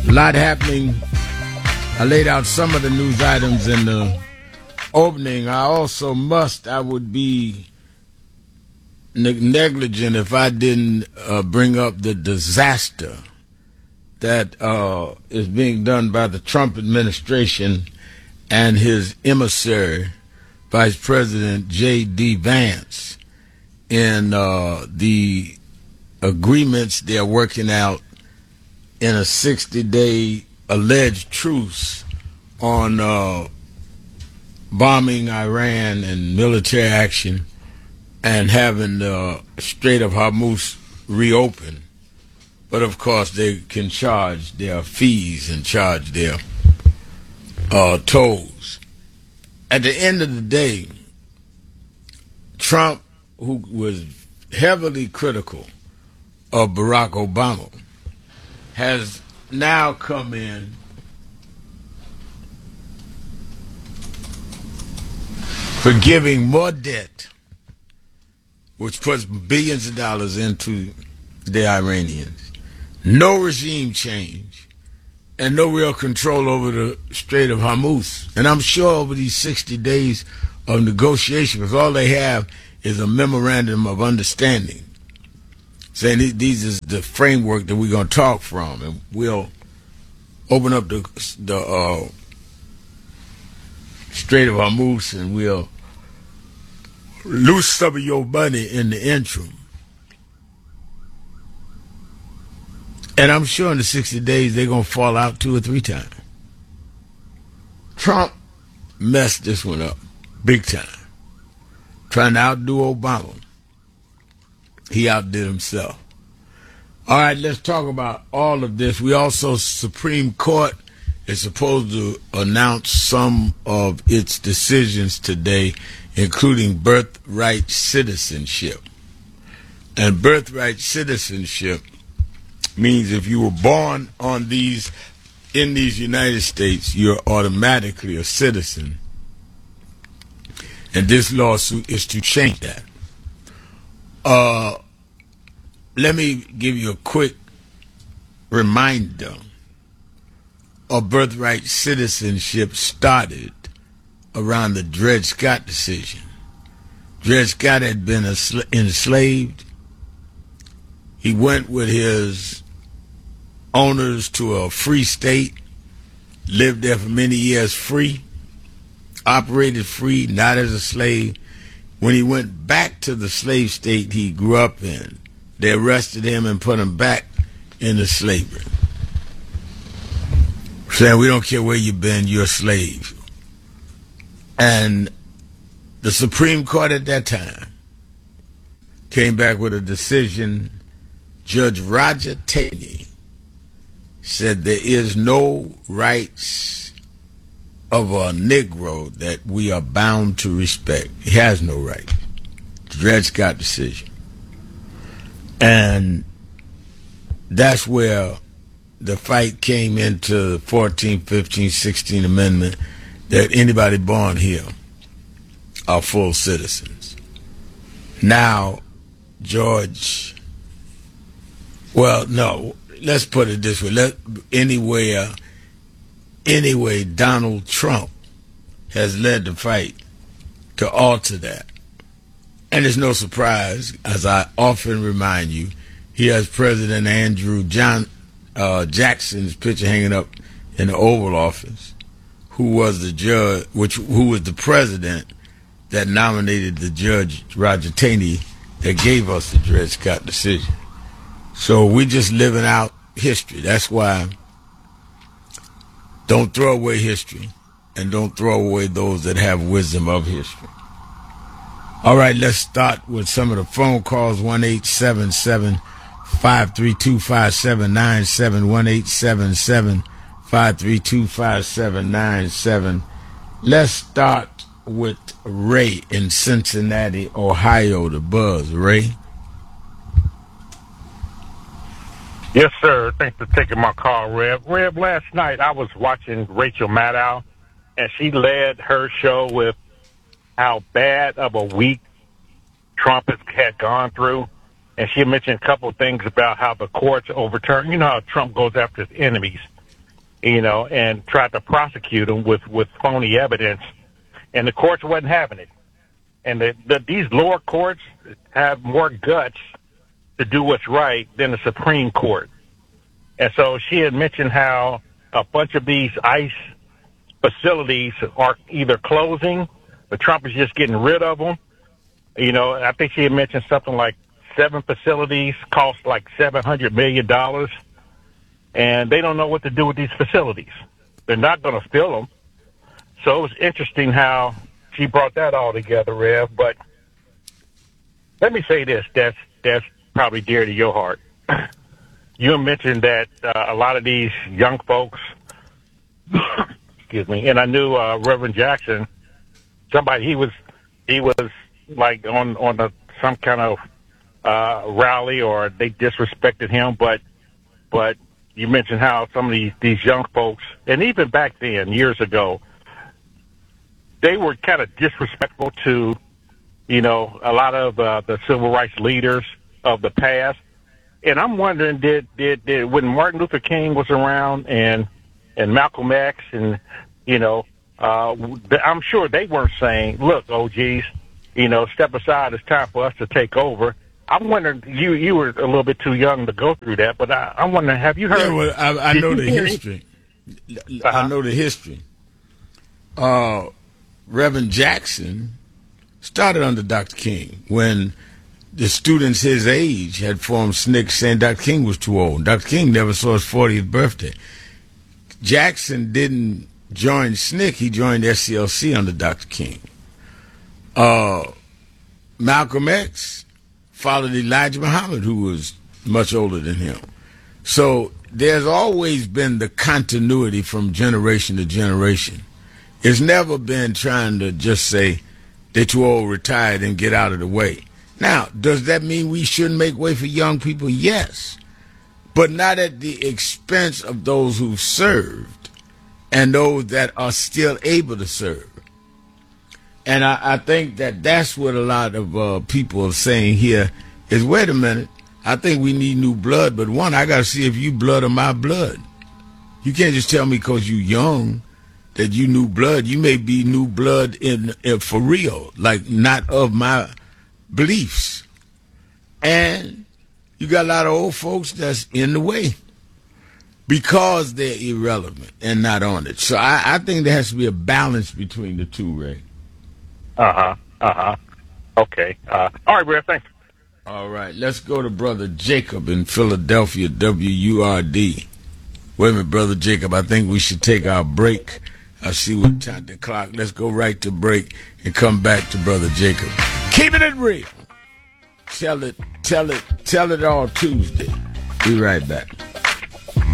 A lot happening. I laid out some of the news items in the opening. I would be negligent if I didn't bring up the disaster that is being done by the Trump administration and his emissary, Vice President J.D. Vance, in the agreements they're working out in a 60-day alleged truce on bombing Iran and military action and having the Strait of Hormuz reopened. But, of course, they can charge their fees and charge their tolls. At the end of the day, Trump, who was heavily critical of Barack Obama, has now come in forgiving more debt, which puts billions of dollars into the Iranians. No regime change and no real control over the Strait of Hormuz. And I'm sure over these 60 days of negotiation, because all they have is a memorandum of understanding, saying these is the framework that we're going to talk from, and we'll open up the Strait of Hormuz, and we'll lose some of your money in the interim. And I'm sure in the 60 days they're going to fall out 2 or 3 times. Trump messed this one up big time, trying to outdo Obama. He outdid himself. All right, let's talk about all of this. We also, Supreme Court is supposed to announce some of its decisions today, including birthright citizenship. And birthright citizenship means if you were born in these United States, you're automatically a citizen. And this lawsuit is to change that. Let me give you a quick reminder of birthright citizenship. Started around the Dred Scott decision. Dred Scott had been enslaved. He went with his owners to a free state, lived there for many years free, operated free, not as a slave. When he went back to the slave state he grew up in, they arrested him and put him back into slavery, saying, we don't care where you've been, you're a slave. And the Supreme Court at that time came back with a decision. Judge Roger Taney said there is no rights of a Negro that we are bound to respect. He has no right. Dred Scott decision. And that's where the fight came into the 14th, 15th, 16th Amendment, that anybody born here are full citizens. Now, let's put it this way. Anyway, Donald Trump has led the fight to alter that. And it's no surprise, as I often remind you, he has President Andrew Jackson's picture hanging up in the Oval Office, who was the president that nominated the Judge Roger Taney that gave us the Dred Scott decision. So we're just living out history. That's why don't throw away history, and don't throw away those that have wisdom of history. All right, let's start with some of the phone calls. 1-877-532-5797, 1-877-532-5797. Let's start with Ray in Cincinnati, Ohio, the Buzz. Ray? Yes, sir. Thanks for taking my call, Rev. Rev, last night I was watching Rachel Maddow, and she led her show with how bad of a week Trump had gone through. And she mentioned a couple of things about how the courts overturned. You know how Trump goes after his enemies. and tried to prosecute him with phony evidence, and the courts wasn't having it. And these lower courts have more guts to do what's right than the Supreme Court. And so she had mentioned how a bunch of these ICE facilities are either closing, but Trump is just getting rid of them. I think she had mentioned something like 7 facilities cost like $700 million, and they don't know what to do with these facilities. They're not going to fill them. So it was interesting how she brought that all together, Rev. But let me say this, that's probably dear to your heart. You mentioned that a lot of these young folks, excuse me, and I knew Reverend Jackson, he was like on some kind of rally, or they disrespected him, but you mentioned how some of these young folks, and even back then, years ago, they were kind of disrespectful to, a lot of the civil rights leaders of the past. And I'm wondering, did when Martin Luther King was around and Malcolm X, and I'm sure they weren't saying, "Look, OGs, step aside. It's time for us to take over." I'm wondering, you were a little bit too young to go through that, but I'm wondering, have you heard? Yeah, well, I know the history. I know the history. Reverend Jackson started under Dr. King when the students his age had formed SNCC saying Dr. King was too old. Dr. King never saw his 40th birthday. Jackson didn't join SNCC. He joined SCLC under Dr. King. Malcolm X followed Elijah Muhammad, who was much older than him. So there's always been the continuity from generation to generation. It's never been trying to just say they're too old, retired, and get out of the way. Now, does that mean we shouldn't make way for young people? Yes, but not at the expense of those who've served and those that are still able to serve. And I think that's what a lot of people are saying here is, wait a minute, I think we need new blood, but one, I got to see if you blood or my blood. You can't just tell me because you young that you new blood. You may be new blood in for real, like not of my beliefs. And you got a lot of old folks that's in the way because they're irrelevant and not on it. So I think there has to be a balance between the two, Ray. Okay. All right, Ray, thanks. All right, let's go to Brother Jacob in Philadelphia, WURD. Wait a minute, Brother Jacob, I think we should take our break. I see what time the clock. Let's go right to break and come back to Brother Jacob. Keeping it real. Tell it all Tuesday. Be right back.